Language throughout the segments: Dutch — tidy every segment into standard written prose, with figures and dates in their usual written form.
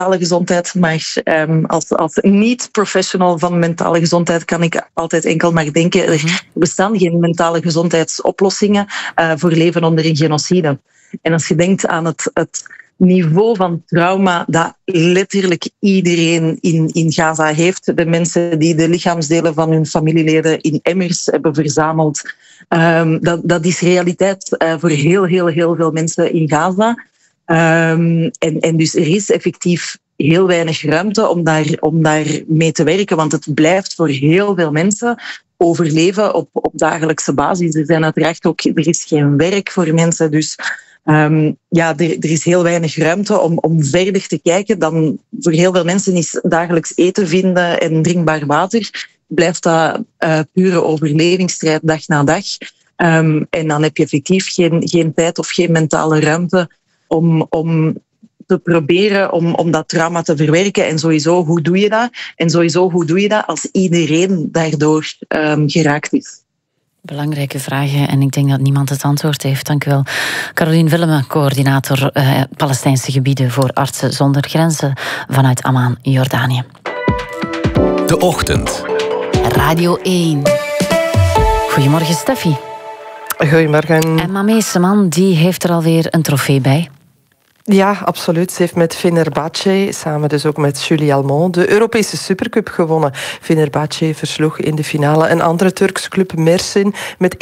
gezondheid. Maar als niet-professional van mentale gezondheid kan ik altijd enkel maar denken, er bestaan geen mentale gezondheidsoplossingen voor leven onder een genocide. En als je denkt aan het niveau van trauma dat letterlijk iedereen in Gaza heeft, de mensen die de lichaamsdelen van hun familieleden in emmers hebben verzameld, dat is realiteit voor heel veel mensen in Gaza. En dus er is effectief heel weinig ruimte om daar mee te werken, want het blijft voor heel veel mensen overleven op dagelijkse basis. Er zijn uiteraard ook, er is geen werk voor mensen, dus er is heel weinig ruimte om verder te kijken. Dan voor heel veel mensen is dagelijks eten vinden en drinkbaar water, blijft dat pure overlevingsstrijd dag na dag. En dan heb je effectief geen tijd of geen mentale ruimte om te proberen om dat trauma te verwerken. En sowieso, hoe doe je dat? En sowieso, hoe doe je dat als iedereen daardoor geraakt is? Belangrijke vragen en ik denk dat niemand het antwoord heeft. Dank u wel. Caroline Willemme, coördinator Palestijnse gebieden voor Artsen zonder Grenzen vanuit Amman, Jordanië. De Ochtend. Radio 1. Goedemorgen, Steffi. Goedemorgen. En Mameseman, die heeft er alweer een trofee bij. Ja, absoluut. Ze heeft met Fenerbahce, samen dus ook met Julie Almond, de Europese Supercup gewonnen. Fenerbahce versloeg in de finale een andere Turkse club, Mersin, met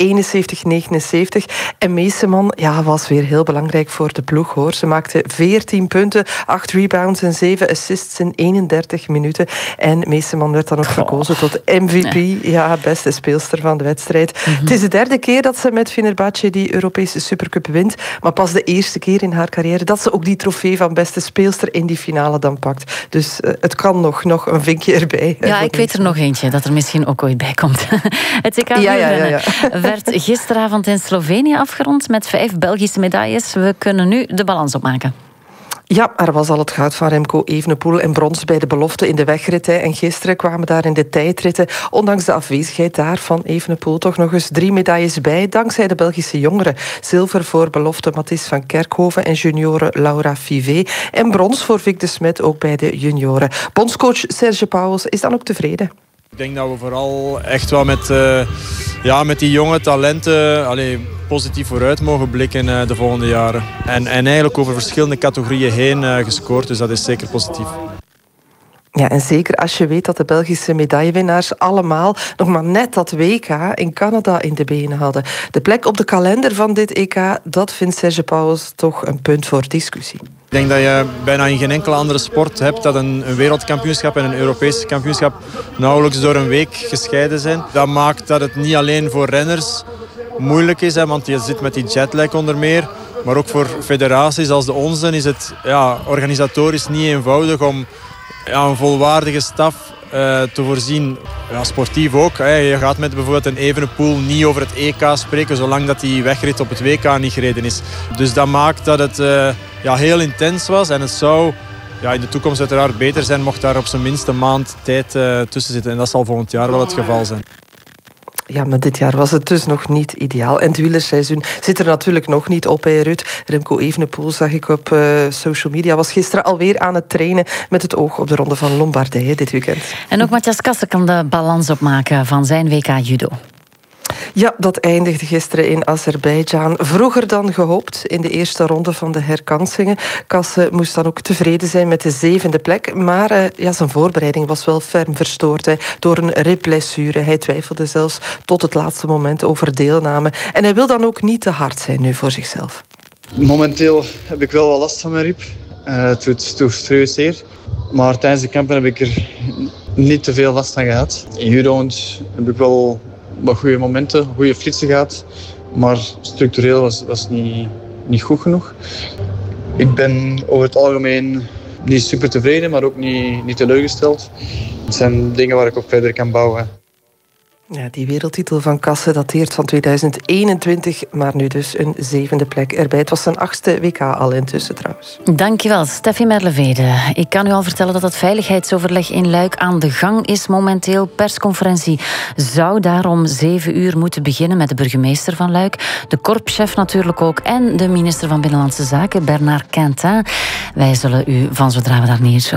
71-79. En Meeseman was weer heel belangrijk voor de ploeg, hoor. Ze maakte 14 punten, 8 rebounds en 7 assists in 31 minuten. En Meeseman werd dan ook verkozen tot MVP, beste speelster van de wedstrijd. Het is de derde keer dat ze met Fenerbahce die Europese Supercup wint, maar pas de eerste keer in haar carrière dat ze ook die trofee van beste speelster in die finale dan pakt. Dus het kan nog een vinkje erbij. Ja, ik weet er nog eentje dat er misschien ook ooit bij komt. Het WK wielrennen werd gisteravond in Slovenië afgerond met 5 Belgische medailles. We kunnen nu de balans opmaken. Ja, er was al het goud van Remco Evenepoel en brons bij de belofte in de wegrit. En gisteren kwamen daar in de tijdritten, ondanks de afwezigheid daar van Evenepoel, toch nog eens 3 medailles bij, dankzij de Belgische jongeren. Zilver voor belofte Mathis van Kerkhoven en junioren Laura Fivet. En brons voor Vic de Smet, ook bij de junioren. Bondscoach Serge Pauwels is dan ook tevreden. Ik denk dat we vooral echt wel met die jonge talenten positief vooruit mogen blikken de volgende jaren. En eigenlijk over verschillende categorieën heen gescoord, dus dat is zeker positief. Ja, en zeker als je weet dat de Belgische medaillewinnaars allemaal nog maar net dat WK in Canada in de benen hadden. De plek op de kalender van dit EK, dat vindt Serge Pauwels toch een punt voor discussie. Ik denk dat je bijna in geen enkele andere sport hebt dat een wereldkampioenschap en een Europees kampioenschap nauwelijks door een week gescheiden zijn. Dat maakt dat het niet alleen voor renners moeilijk is, want je zit met die jetlag onder meer. Maar ook voor federaties als de onze is het organisatorisch niet eenvoudig om een volwaardige staf te voorzien. Ja, sportief ook. Je gaat met bijvoorbeeld een Evenepoel niet over het EK spreken zolang dat die wegrit op het WK niet gereden is. Dus dat maakt dat het heel intens was en het zou in de toekomst uiteraard beter zijn mocht daar op zijn minst een maand tijd tussen zitten. En dat zal volgend jaar wel het geval zijn. Ja, maar dit jaar was het dus nog niet ideaal. En het wielerseizoen zit er natuurlijk nog niet op, Ruud. Remco Evenepoel, zag ik op social media, was gisteren alweer aan het trainen met het oog op de Ronde van Lombardije dit weekend. En ook Matthias Kassen kan de balans opmaken van zijn WK judo. Ja, dat eindigde gisteren in Azerbeidzjan. Vroeger dan gehoopt in de eerste ronde van de herkansingen. Kassen moest dan ook tevreden zijn met de 7e plek. Maar zijn voorbereiding was wel ferm verstoord door een ribblessure. Hij twijfelde zelfs tot het laatste moment over deelname. En hij wil dan ook niet te hard zijn nu voor zichzelf. Momenteel heb ik wel wat last van mijn rib. Het doet serieus zeer. Maar tijdens de kampen heb ik er niet te veel last van gehad. In judo heb ik wel wat goede momenten, goede flitsen gehad. Maar structureel was niet goed genoeg. Ik ben over het algemeen niet super tevreden, maar ook niet teleurgesteld. Het zijn dingen waar ik op verder kan bouwen. Ja, die wereldtitel van Kassen dateert van 2021, maar nu dus een 7e plek erbij. Het was zijn 8e WK al intussen trouwens. Dankjewel, Steffi Merlevede. Ik kan u al vertellen dat het veiligheidsoverleg in Luik aan de gang is momenteel. Persconferentie zou daarom 7 uur moeten beginnen met de burgemeester van Luik, de korpschef natuurlijk ook en de minister van Binnenlandse Zaken, Bernard Quintin. Wij zullen u van zodra we daar meer